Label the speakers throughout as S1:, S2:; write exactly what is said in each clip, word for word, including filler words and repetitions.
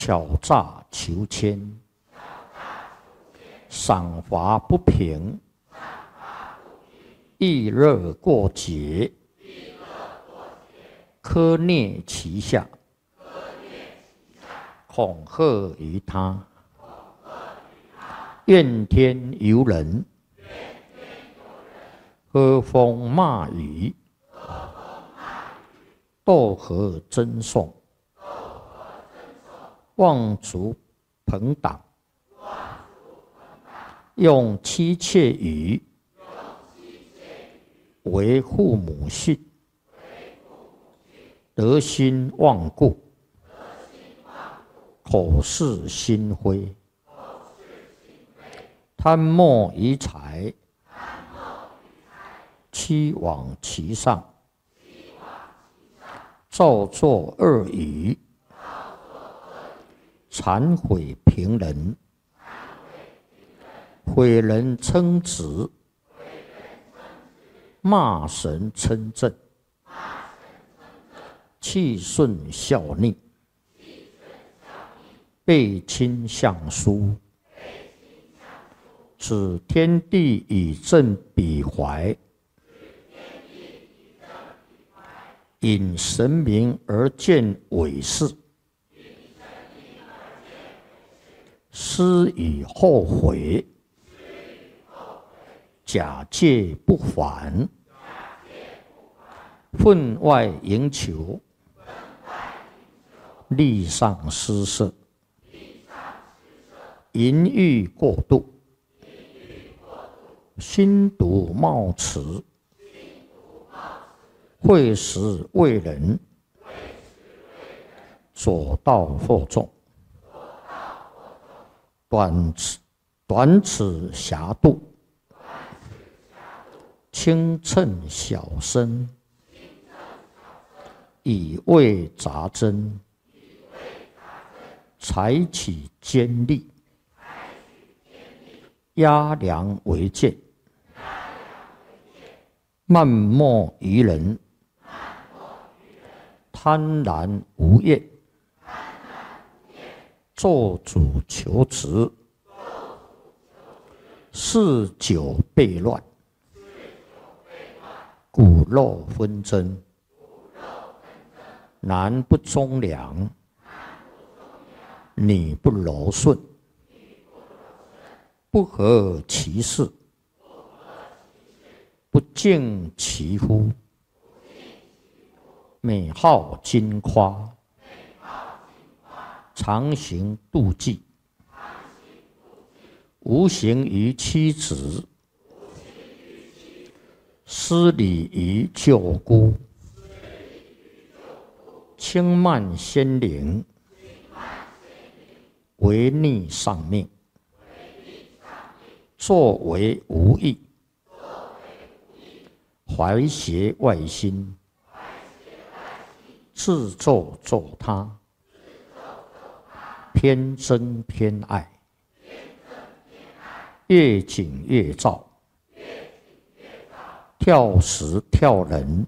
S1: 巧诈求签，赏罚不平，易热过节，苛虐其下，恐吓于他，怨天尤人，喝风骂雨，斗河争讼，妄逐朋党，用妻妾语，为父母训，得心忘故，口是心非，贪墨于财，欺罔其上，造作恶语，谄毁平人，毁人称职，骂神称正，气顺效逆，背亲相疏，使天地以正彼怀，引神明而见伪事，施以后悔，假借不还，分外营求，利上施舍，淫欲过度，心毒冒迟，会使为人，左道惑众，短尺短尺狭度，轻称小声，以为杂真，采取坚利，压梁为剑，漫莫于人，贪婪无厌，做主求职，嗜酒悖乱，骨肉纷争，男不忠良，女不柔顺，不合其事，不敬其夫，美好矜夸，常行妒忌，无形于妻子，失礼于舅姑，轻慢先灵，违逆上命，作为无益，怀邪外心，自作作他，偏憎偏爱，越紧越躁，跳时跳人，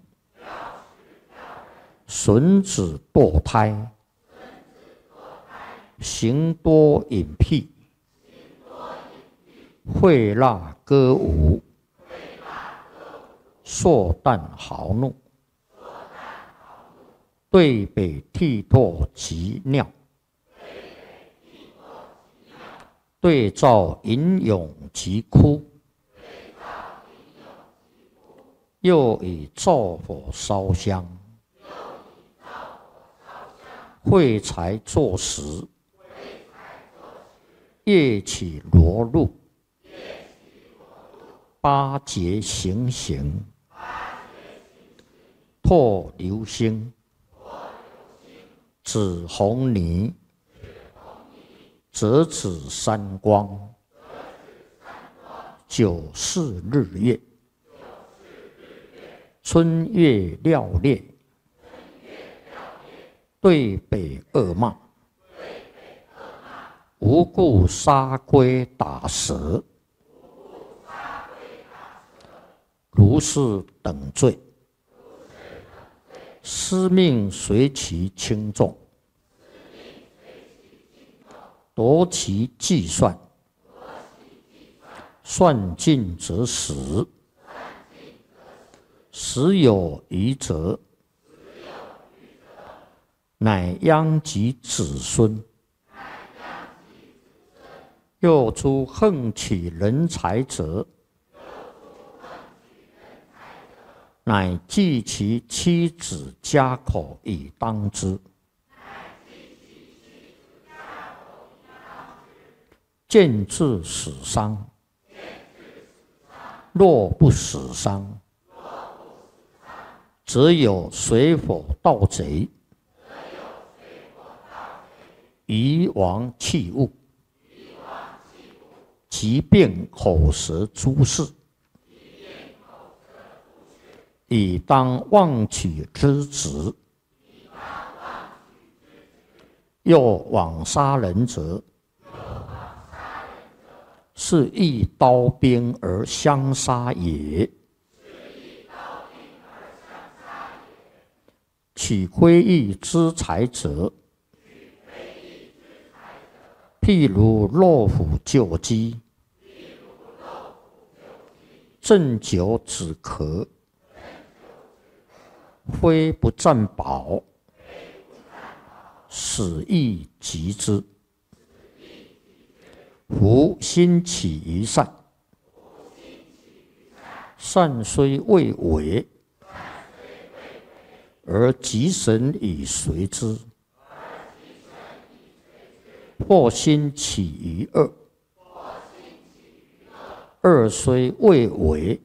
S1: 损子堕胎，行多隐僻，会蜡歌舞，硕诞豪怒，对北涕唾及尿，对照吟咏及哭，又以灶火烧香，会财作食，夜起罗入，八节行刑，唾流星，指红泥，折指三光，九四日月，春月料烈，对北恶骂，无故杀龟打蛇，如是等罪，司命随其轻重， 夺其计算，算尽则死。时有余则，乃殃及子孙。又诸横取人才者，乃计其妻子家口以当之。见至死伤，若不死伤，则有水火盗贼，夷王器物，疾病口舌诸事，以当忘取之职。又枉杀人者，是亦刀兵而相杀也。取窥益之财者，譬如肉虎救鸡，鸩酒止渴，非不占宝，死亦及之。夫心起于善，善虽未为，而吉神以随之；或心起于恶，恶虽未为，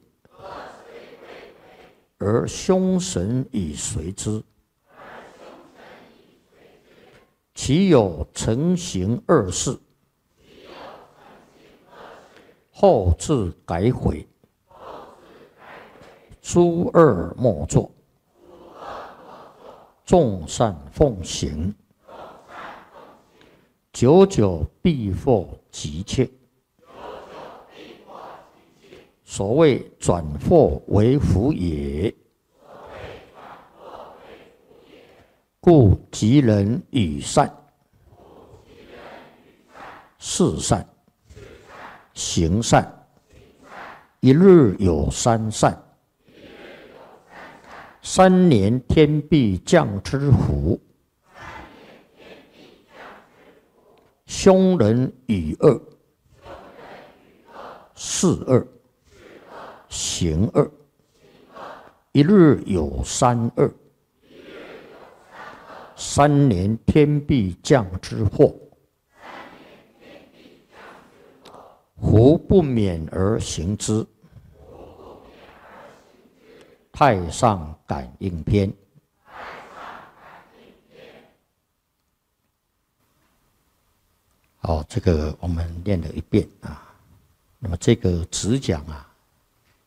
S1: 而凶神以随之。其有成行恶事，后自改悔，诸恶莫作，众善奉行，久久必获吉切。所谓转祸为福也。故吉人与善，事善，行善，一日有三善。三年天必降之福。凶人与恶，事恶，行恶，一日有三恶。三年天必降之祸，胡不免而行之？太上感应篇。好，这个我们念了一遍啊。那么这个只讲啊，